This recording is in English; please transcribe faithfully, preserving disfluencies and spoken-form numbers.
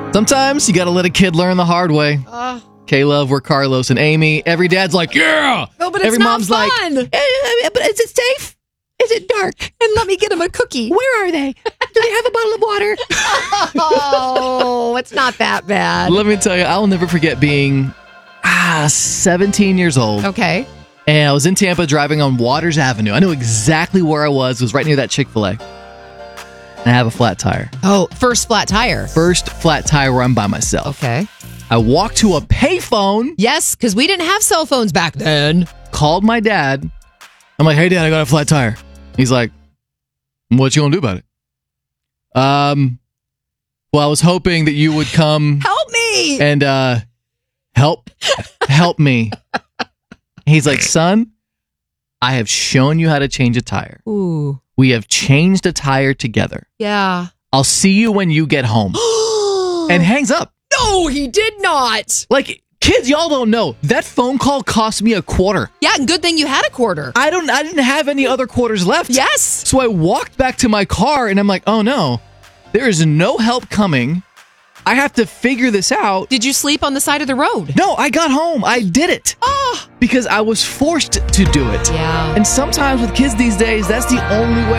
Sometimes you gotta let a kid learn the hard way. Uh, K-Love, we're Carlos and Amy. Every dad's like, yeah! No, but it's Every not mom's fun. like, eh, but is it safe? Is it dark? And let me get him a cookie. Where are they? Do they have a bottle of water? Oh, it's not that bad. Let me tell you, I'll never forget being ah seventeen years old. Okay. And I was in Tampa driving on Waters Avenue. I knew exactly where I was. It was right near that Chick-fil-A. And I have a flat tire. Oh, first flat tire. First flat tire where I'm by myself. Okay. I walked to a payphone. Yes, because we didn't have cell phones back then. Called my dad. I'm like, hey, Dad, I got a flat tire. He's like, what you gonna do about it? Um, well, I was hoping that you would come Help me! and uh, help, help me. He's like, son, I have shown you how to change a tire. Ooh. We have changed a tire together. Yeah. I'll see you when you get home. And hangs up. No, he did not. Like, kids, y'all don't know. That phone call cost me a quarter. Yeah, and good thing you had a quarter. I don't. I didn't have any other quarters left. Yes. So I walked back to my car and I'm like, oh no, there is no help coming. I have to figure this out. Did you sleep on the side of the road? No, I got home. I did it. Oh. Because I was forced to do it. Yeah. And sometimes with kids these days, that's the only way